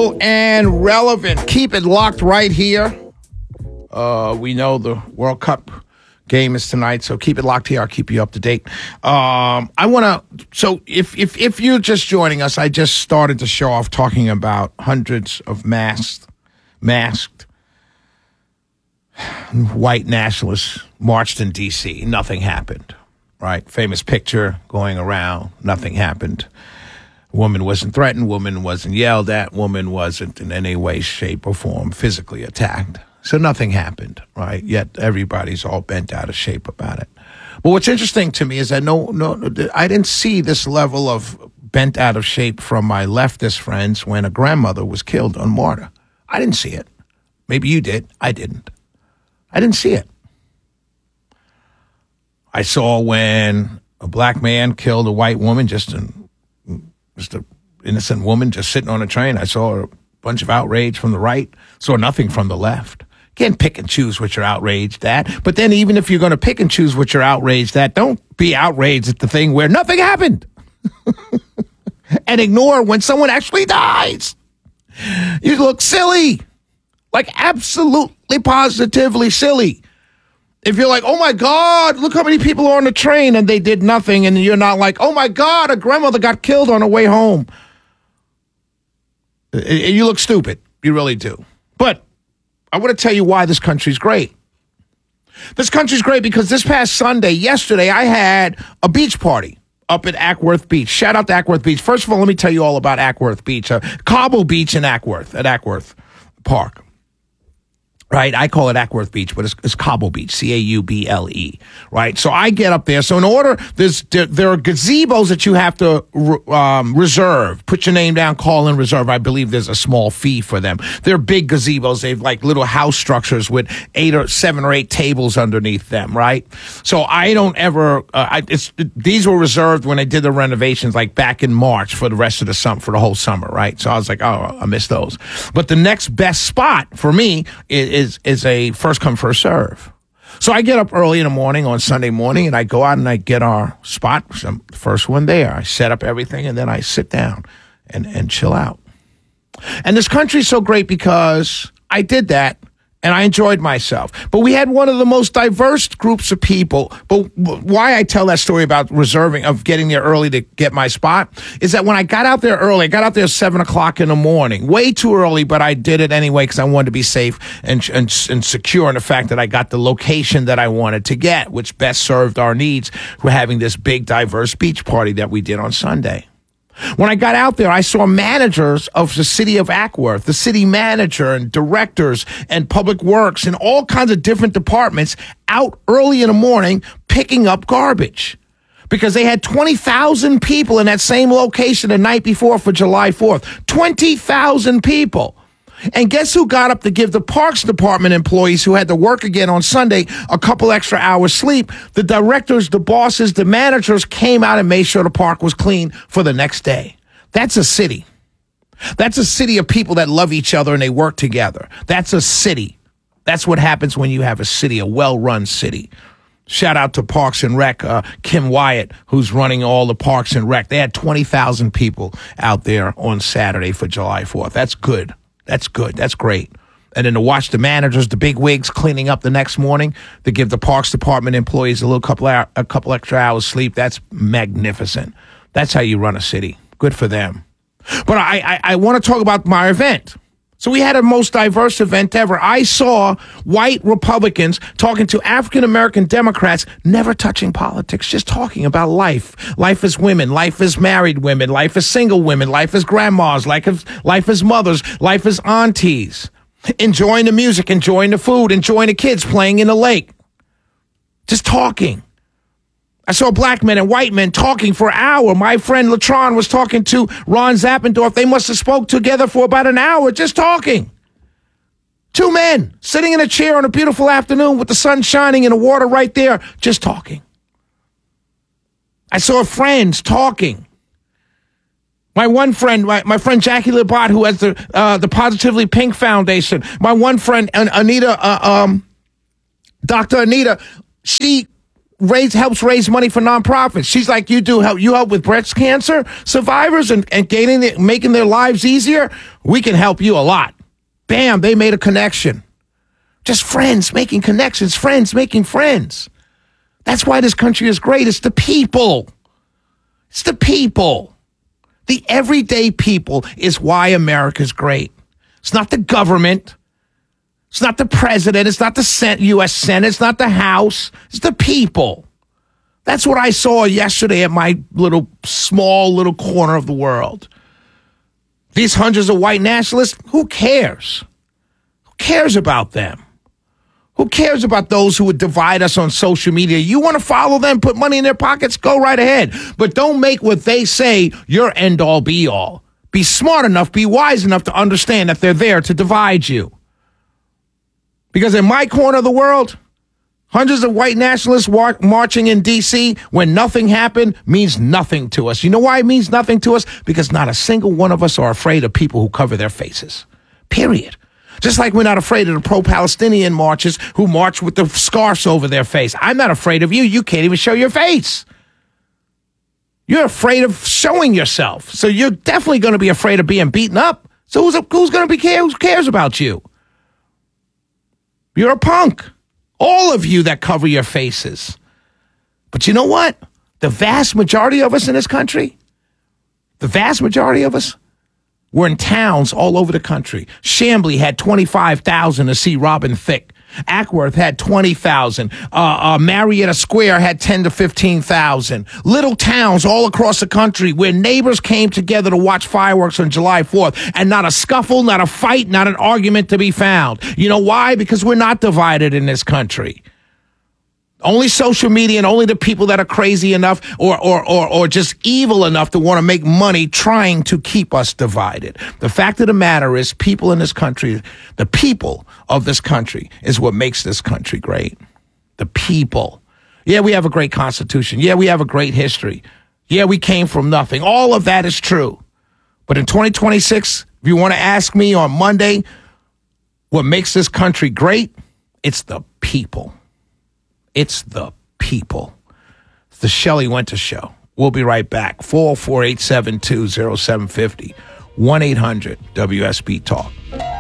Real and relevant. Keep it locked right here. We know the World Cup game is tonight, so keep it locked here. I'll keep you up to date. So if you're just joining us, I just started the show off talking about hundreds of masked white nationalists marched in D.C. Nothing happened, right? Famous picture going around. Nothing happened. Woman wasn't threatened. Woman wasn't yelled at. Woman wasn't in any way, shape, or form physically attacked. So nothing happened, right? Yet everybody's all bent out of shape about it. But what's interesting to me is that I didn't see this level of bent out of shape from my leftist friends when a grandmother was killed on MARTA. I didn't see it. Maybe you did. I didn't. I didn't see it. I saw when a black man killed a white woman, just an innocent woman just sitting on a train. I saw a bunch of outrage from the right, saw nothing from the left. Can't pick and choose what you're outraged at. But then even if you're going to pick and choose what you're outraged at, don't be outraged at the thing where nothing happened. And ignore when someone actually dies. You look silly. Like absolutely, positively silly. If you're like, oh my God, look how many people are on the train and they did nothing. And you're not like, oh my God, a grandmother got killed on her way home. You look stupid. You really do. But I want to tell you why this country's great. This country's great because this past yesterday, I had a beach party up at Ackworth Beach. Shout out to Ackworth Beach. First of all, let me tell you all about Ackworth Beach. Cobble Beach in Ackworth, at Ackworth Park. Right, I call it Ackworth Beach, but it's Cobble Beach, Cauble, right? So I get up there. So in order, there are gazebos that you have to reserve. Put your name down, call and reserve. I believe there's a small fee for them. They're big gazebos. They've like little house structures with 7 or 8 tables underneath them, right? So I don't ever. These were reserved when I did the renovations, like back in March for the rest of the summer, for the whole summer, right? So I was like, oh, I missed those. But the next best spot for me is a first come, first serve. So I get up early in the morning on Sunday morning and I go out and I get our spot, the first one there. I set up everything and then I sit down and chill out. And this country's so great because I did that and I enjoyed myself. But we had one of the most diverse groups of people. But why I tell that story about getting there early to get my spot is that when I got out there early, I got out there 7 o'clock in the morning, way too early, but I did it anyway because I wanted to be safe and secure in the fact that I got the location that I wanted to get, which best served our needs. We're having this big, diverse beach party that we did on Sunday. When I got out there, I saw managers of the city of Ackworth, the city manager and directors and public works and all kinds of different departments out early in the morning picking up garbage because they had 20,000 people in that same location the night before for July 4th. 20,000 people. And guess who got up to give the Parks Department employees who had to work again on Sunday a couple extra hours sleep? The directors, the bosses, the managers came out and made sure the park was clean for the next day. That's a city. That's a city of people that love each other and they work together. That's a city. That's what happens when you have a city, a well-run city. Shout out to Parks and Rec, Kim Wyatt, who's running all the Parks and Rec. They had 20,000 people out there on Saturday for July 4th. That's good. That's good. That's great. And then to watch the managers, the big wigs cleaning up the next morning, to give the Parks Department employees a couple extra hours sleep, that's magnificent. That's how you run a city. Good for them. But I want to talk about my event. So we had a most diverse event ever. I saw white Republicans talking to African-American Democrats, never touching politics, just talking about life. Life as women, life as married women, life as single women, life as grandmas, life as mothers, life as aunties. Enjoying the music, enjoying the food, enjoying the kids playing in the lake. Just talking. I saw black men and white men talking for an hour. My friend Latron was talking to Ron Zappendorf. They must have spoke together for about an hour just talking. 2 men sitting in a chair on a beautiful afternoon with the sun shining and the water right there, just talking. I saw friends talking. My one friend, my friend Jackie Labat, who has the Positively Pink Foundation. My one friend, Anita, Dr. Anita, she helps raise money for nonprofits. She's like, you help with breast cancer survivors and making their lives easier. We can help you a lot. Bam, they made a connection. Just friends making connections, friends making friends. That's why this country is great. It's the people. It's the people. The everyday people is why America's great. It's not the government. It's not the president. It's not the U.S. Senate. It's not the House. It's the people. That's what I saw yesterday at my small little corner of the world. These hundreds of white nationalists, who cares? Who cares about them? Who cares about those who would divide us on social media? You want to follow them, put money in their pockets, go right ahead. But don't make what they say your end-all, be-all. Be smart enough, be wise enough to understand that they're there to divide you. Because in my corner of the world, hundreds of white nationalists marching in D.C. when nothing happened means nothing to us. You know why it means nothing to us? Because not a single one of us are afraid of people who cover their faces. Period. Just like we're not afraid of the pro-Palestinian marchers who march with the scarves over their face. I'm not afraid of you. You can't even show your face. You're afraid of showing yourself. So you're definitely going to be afraid of being beaten up. So who's going to be who cares about you? You're a punk. All of you that cover your faces. But you know what? The vast majority of us in this country, the vast majority of us, we're in towns all over the country. Chamblee had 25,000 to see Robin Thicke. Ackworth had 20,000. Marietta Square had 10 to 15,000. Little towns all across the country where neighbors came together to watch fireworks on July 4th, and not a scuffle, not a fight, not an argument to be found. You know why? Because we're not divided in this country. Only social media and only the people that are crazy enough or just evil enough to want to make money trying to keep us divided. The fact of the matter is people in this country, the people of this country is what makes this country great. The people. Yeah, we have a great Constitution. Yeah, we have a great history. Yeah, we came from nothing. All of that is true. But in 2026, if you want to ask me on Monday what makes this country great, it's the people. It's the people. It's the Shelley Winter Show. We'll be right back. 404-872-0750. 1-800-WSB-TALK.